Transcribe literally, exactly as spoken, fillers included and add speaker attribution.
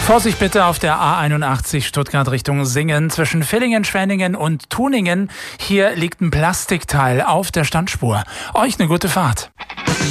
Speaker 1: Vorsicht bitte auf der A einundachtzig Stuttgart Richtung Singen zwischen Villingen, Schwenningen und Tuningen. Hier liegt ein Plastikteil auf der Standspur. Euch eine gute Fahrt.